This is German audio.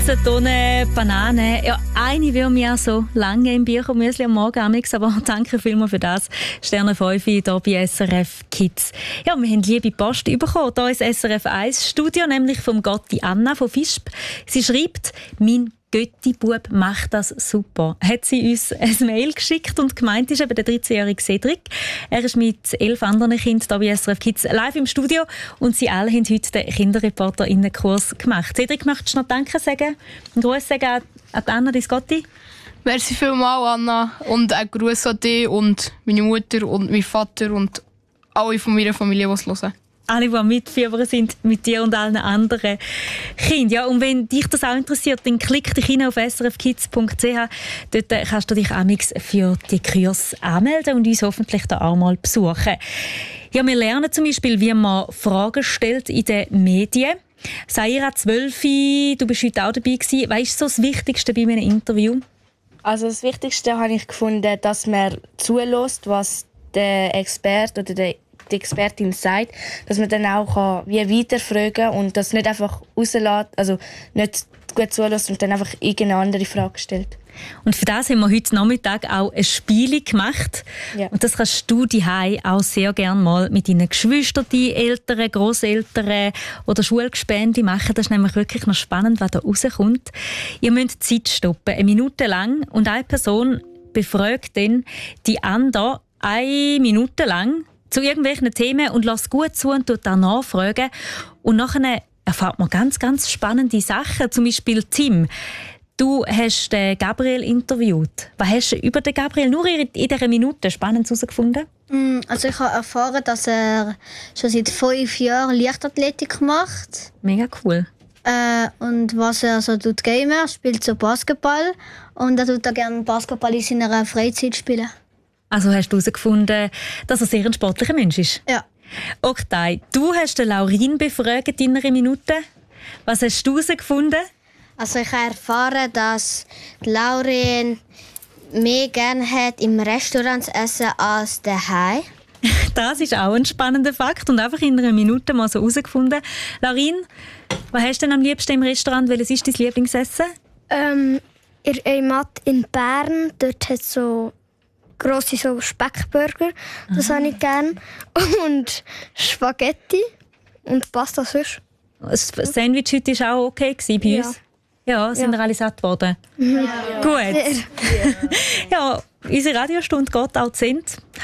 Tonne, Banane. Ja, eine will mir so lange im Büchermüsli am Morgen amix, aber danke vielmals für das. Sterne 5 hier bei SRF Kids. Ja, wir haben liebe Post bekommen, hier ins SRF 1 Studio, nämlich vom Gotti Anna von Visp. Sie schreibt, mein Götti-Bub macht das super. Hat sie uns ein Mail geschickt und gemeint ist eben der 13-jährige Cedric. Er ist mit 11 anderen Kindern hier bei SRF Kids live im Studio und sie alle haben heute den KinderreporterInnenkurs gemacht. Cedric, möchtest du noch Danke sagen? Einen Gruß sagen an Anna, dein Gotti? Merci vielmals, Anna. Und einen Gruß an dich und meine Mutter und meinen Vater und alle von meiner Familie, die es hören. Alle, die mitfiebern sind mit dir und allen anderen Kindern. Ja, und wenn dich das auch interessiert, dann klick dich hin auf srfkids.ch. Dort kannst du dich amix für die Kurs anmelden und uns hoffentlich da auch mal besuchen. Ja, wir lernen zum Beispiel, wie man Fragen stellt in den Medien. Saira, 12, du bist heute auch dabei gewesen. Was ist so das Wichtigste bei einem Interview? Also das Wichtigste habe ich gefunden, dass man zuhört, was der Experte oder die Expertin sagt, dass man dann auch wie weiterfragen kann und das nicht einfach rauslässt, also nicht gut zulässt und dann einfach irgendeine andere Frage stellt. Und für das haben wir heute Nachmittag auch ein Spiel gemacht. Ja. Und das kannst du daheim auch sehr gerne mal mit deinen Geschwistern, Eltern, Grosseltern oder Schulgespänen machen. Das ist nämlich wirklich noch spannend, was da rauskommt. Ihr müsst Zeit stoppen, 1 Minute lang, und eine Person befragt dann die andere 1 Minute lang zu irgendwelchen Themen und lässt gut zu und tut dann nachfragen. Und nachher erfahrt man ganz, ganz spannende Sachen. Zum Beispiel Tim. Du hast den Gabriel interviewt. Was hast du über den Gabriel nur in dieser Minute Spannendes herausgefunden? Also ich habe erfahren, dass er schon seit 5 Jahren Leichtathletik macht. Mega cool. Und was er so tut, gamen, er spielt so Basketball. Und er tut gerne Basketball in seiner Freizeit spielen. Also hast du herausgefunden, dass er sehr ein sportlicher Mensch ist? Ja. Oktay, du hast den Laurin befragt in einer Minute. Was hast du herausgefunden? Also ich habe erfahren, dass Laurin mehr gerne hat, im Restaurant zu essen als daheim. Das ist auch ein spannender Fakt und einfach in einer Minute mal so herausgefunden. Laurin, was hast du denn am liebsten im Restaurant? Welches ist dein Lieblingsessen? In Heimat in Bern, dort hat es so grosse so Speckburger, das habe ich gerne. Und Spaghetti und Pasta sonst. Das Sandwich heute war auch okay bei uns? Ja, sind wir alle satt geworden? Ja. Gut. Ja, unsere Radiostunde geht auch zu Ende.